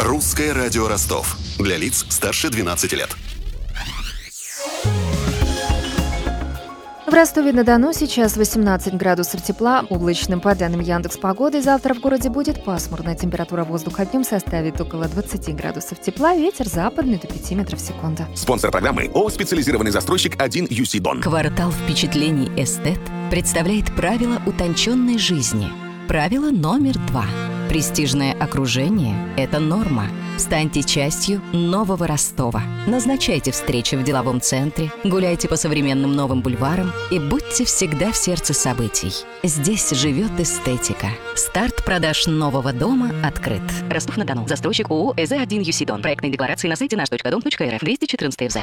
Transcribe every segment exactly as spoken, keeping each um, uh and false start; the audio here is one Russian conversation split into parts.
Русское радио Ростов. Для лиц старше двенадцати лет. В Ростове-на-Дону сейчас восемнадцать градусов тепла. Облачным, по данным Яндекс.Погоды, завтра в городе будет пасмурно. Температура воздуха днем составит около двадцати градусов тепла. Ветер западный до пяти метров в секунду. Спонсор программы ООО «Специализированный застройщик один ю си Дон». Квартал впечатлений «Эстет» представляет правила утонченной жизни. Правило номер два. Престижное окружение – это норма. Станьте частью нового Ростова. Назначайте встречи в деловом центре, гуляйте по современным новым бульварам и будьте всегда в сердце событий. Здесь живет эстетика. Старт продаж нового дома открыт. Ростов-на-Дону. Застройщик ООО «ЭЗ один ю си Дон». Проектные декларации на сайте наш точка дом точка эр эф. двести четырнадцать ФЗ.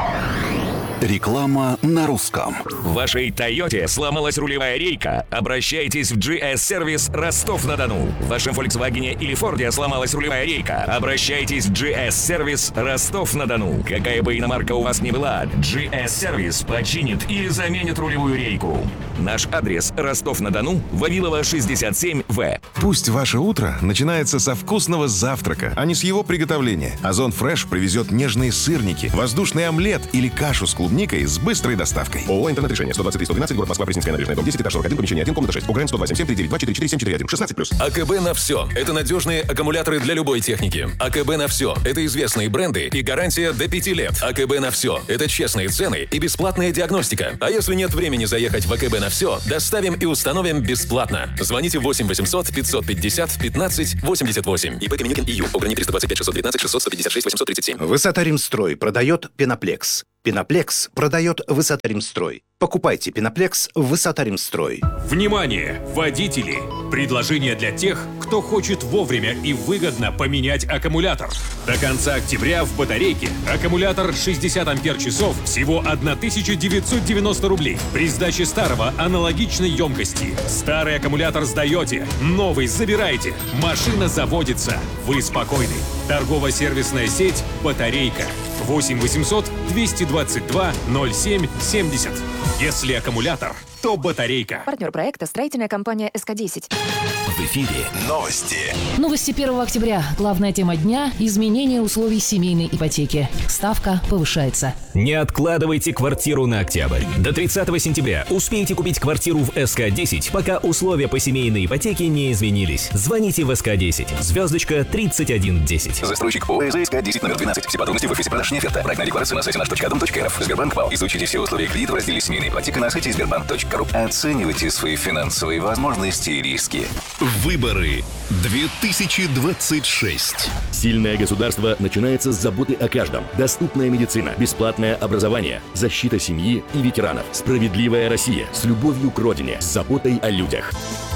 Реклама на русском. В вашей «Тойоте» сломалась рулевая рейка? Обращайтесь в джи эс-сервис Ростов-на-Дону. В вашем «Фольксвагене» или «Форде» сломалась рулевая рейка? Обращайтесь в джи эс-сервис Ростов-на-Дону. Какая бы иномарка у вас ни была, джи эс-сервис починит или заменит рулевую рейку. Наш адрес: Ростов-на-Дону, Вавилова, шестьдесят семь вэ. Пусть ваше утро начинается со вкусного завтрака, а не с его приготовления. Озон Фреш привезет нежные сырники, воздушный омлет или кашу с клубникой с быстрой доставкой. ООО «Интернет-решение». сто двадцать три сто двенадцать, город Москва, Пресненская набережная, дом десять, этаж сорок один, помещение один, комната шесть. УГРН сто два семь семь три девять два четыре четыре семь четыре один. шестнадцать плюс. АКБ на все. Это надежные аккумуляторы для любой техники. АКБ на все. Это известные бренды и гарантия до пяти лет. АКБ на все. Это честные цены и бесплатная диагностика. А если нет времени заехать в АКБ на все, доставим и установим бесплатно. Звоните восемь восемьсот пятьсот пятьдесят пятнадцать восемьдесят восемь. ИП Каменюкин И Ю. ОГРН триста двадцать пять шестьсот девятнадцать шестьсот сто пятьдесят шесть восемьсот тридцать семь. Высота Римстрой продает Пеноплекс. Пеноплекс продает Высота Римстрой. Покупайте Пеноплекс в Высота Римстрой. Внимание, водители! Предложение для тех, кто хочет вовремя и выгодно поменять аккумулятор. До конца октября в батарейке аккумулятор шестьдесят ампер-часов всего тысяча девятьсот девяносто рублей. При сдаче старого аналогичной емкости. Старый аккумулятор сдаете, новый забираете. Машина заводится. Вы спокойны. Торгово-сервисная сеть «Батарейка». восемь восемьсот двести двадцать два ноль семь семьдесят. Если аккумулятор, то батарейка. Партнер проекта — строительная компания эс ка десять. В эфире новости. Новости первого октября. Главная тема дня – изменение условий семейной ипотеки. Ставка повышается. Не откладывайте квартиру на октябрь. До тридцатого сентября успейте купить квартиру в эс ка десять, пока условия по семейной ипотеке не изменились. Звоните в эс ка десять. Звездочка тридцать один десять. Застройщик ООО «эс ка десять» номер двенадцать. Все подробности в офисе продаж не оферта. Проектная декларация на сайте наш точка дом точка эр эф. Сбербанк ВАЛ. Изучите все условия кредита в разделе «Семейная ипотека» на сайте сбербанк точка ру. Оценивайте свои финансовые возможности и риски. Выборы две тысячи двадцать шесть. Сильное государство начинается с заботы о каждом. Доступная медицина, бесплатное образование, защита семьи и ветеранов. Справедливая Россия с любовью к родине, с заботой о людях.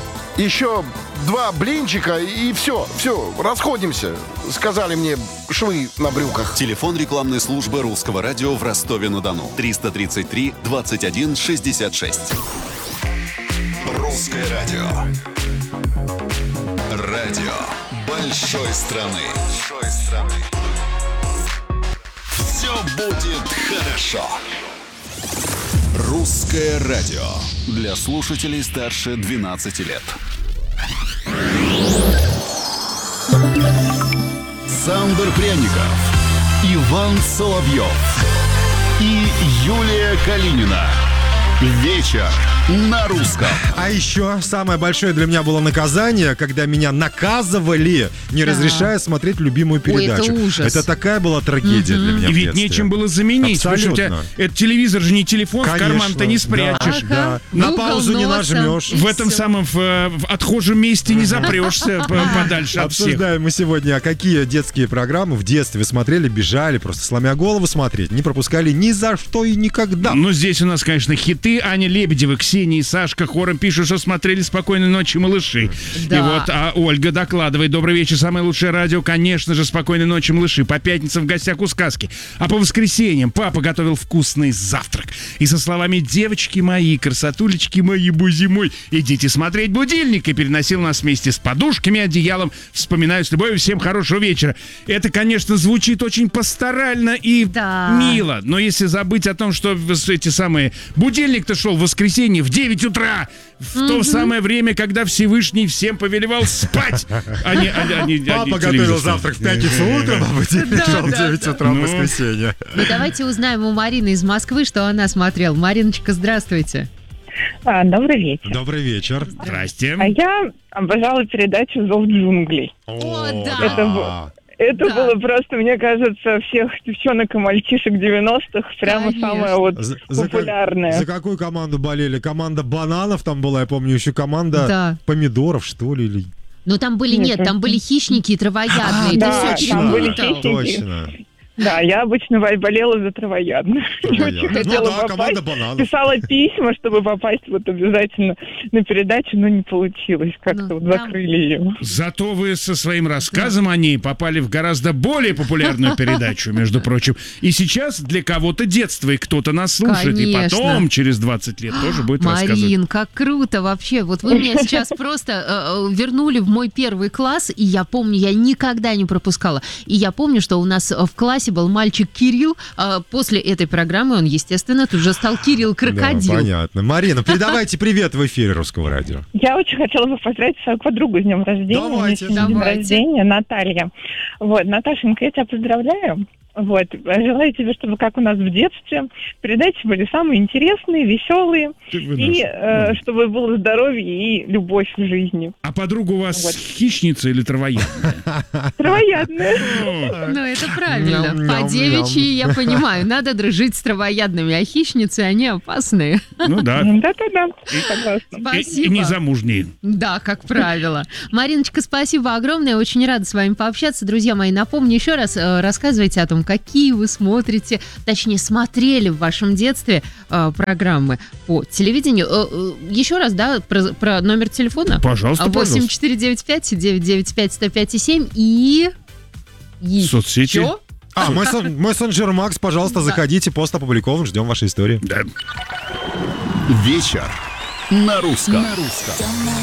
Еще два блинчика и все, все, расходимся, сказали мне швы на брюках. Телефон рекламной службы Русского радио в Ростове-на-Дону. триста тридцать три двадцать один шестьдесят шесть. Русское радио. Радио большой страны. Большой страны. Все будет хорошо. Русское радио. Для слушателей старше двенадцати лет. Сандер Пряников, Иван Соловьев и Юлия Калинина. Вечер на русском. А еще самое большое для меня было наказание, когда меня наказывали, не да. разрешая смотреть любимую передачу. Ой, это ужас. Это такая была трагедия угу. для меня. И ведь нечем было заменить. Абсолютно. У тебя, это телевизор же не телефон, конечно, в карман ты не спрячешь. Да, ага. да. На паузу не нажмешь. В этом самом в, в отхожем месте не запрешься подальше от всех. Обсуждаем мы сегодня, а какие детские программы в детстве смотрели, бежали, просто сломя голову смотреть, не пропускали ни за что и никогда. Ну, здесь у нас, конечно, хиты. Аня Лебедева, Ксения и Сашка хором пишут, что смотрели «Спокойной ночи, малыши». Да. И вот а Ольга докладывает: добрый вечер, самое лучшее радио, конечно же, «Спокойной ночи, малыши». По пятницам в гостях у сказки. А по воскресеньям папа готовил вкусный завтрак. И со словами «девочки мои, красотулечки мои, бузи мой, идите смотреть будильник», и переносил нас вместе с подушками, одеялом. Вспоминаю с любовью. Всем хорошего вечера. Это, конечно, звучит очень пасторально и да. мило. Но если забыть о том, что эти самые... Будильник-то шел в воскресенье в девять утра, в то самое время, когда Всевышний всем повелевал спать. Они, они, они, Папа они готовил завтрак в пятницу утром, а в пришел в девять утра в воскресенье. Ну, давайте узнаем у Марины из Москвы, что она смотрела. Мариночка, здравствуйте. А, добрый вечер. Добрый вечер. Здрасте. А я обожала передачу «Зов джунглей». О, да. Это, б- это Да. было просто, мне кажется, всех девчонок и мальчишек девяностых прямо Конечно. самое вот За, за как- популярное. за какую команду болели? Команда бананов там была, я помню, еще команда Да. помидоров, что ли? Или... Ну, там были, нет, там были хищники и травоядные. Ты да, все там были перепутал. хищники. Точно. Да, я обычно болела за травоядных. Я очень Травоядных. хотела Ну да, попасть. команда бананов. Писала письма, чтобы попасть вот обязательно на передачу, но не получилось. Как-то вот закрыли ее. Зато вы со своим рассказом о ней попали в гораздо более популярную передачу, между прочим. И сейчас для кого-то детство, и кто-то нас слушает. И Конечно. потом, через двадцать лет, тоже будет рассказывать. Марин, как круто вообще. Вот вы меня сейчас просто э, э, вернули в мой первый класс, и я помню, я никогда не пропускала. И я помню, что у нас в классе был мальчик Кирилл. А после этой программы он, естественно, тут же стал Кирилл Крокодил. Да, понятно. Марина, передавайте привет в эфире Русского радио. Я очень хотела бы поздравить свою подругу с днем рождения. Давайте. У нее сегодня день Давайте. рождения, Наталья. Вот, Наташенька, я тебя поздравляю. Вот, желаю тебе, чтобы, как у нас в детстве, передачи были самые интересные, веселые, и э, чтобы было здоровье и любовь в жизни. А подруга у вас хищница или травоядная? Травоядная. Ну, это правильно. Ням-ням-ням. По-девичьи я понимаю. Надо дружить с травоядными, а хищницы, они опасные. Ну да. Да-да-да, согласна. И, Спасибо. и незамужние. Да, как правило. Мариночка, спасибо огромное. Очень рада с вами пообщаться. Друзья мои, напомню еще раз, э, рассказывайте о том, какие вы смотрите, точнее, смотрели в вашем детстве э, программы по телевидению. Э, э, еще раз, да, про, про номер телефона? Пожалуйста, восемь пожалуйста. четыре девять пять девять девять пять сто пять семь и... и Соцсети. чё? А, мессен- мессенджер Макс, пожалуйста, заходите, пост опубликован, ждем вашей истории. Да. Вечер на русском.